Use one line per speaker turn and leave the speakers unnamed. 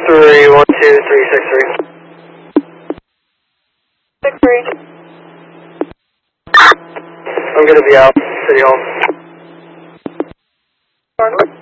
312-363.
63.
I'm going to be out. City Hall.
Northwest.